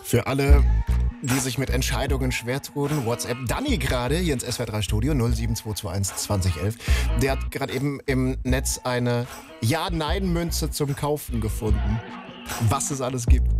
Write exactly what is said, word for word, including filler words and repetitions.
Für alle, die sich mit Entscheidungen schwer tun, WhatsApp. Danny gerade hier ins S W R drei Studio null sieben zwei zwei eins zwanzig elf. Der hat gerade eben im Netz eine Ja-Nein-Münze zum Kaufen gefunden. Was es alles gibt.